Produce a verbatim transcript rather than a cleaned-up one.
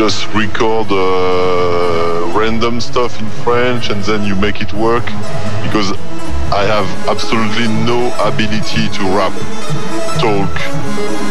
just record uh, random stuff in French and then you make it work, because I have absolutely no ability to rap, talk,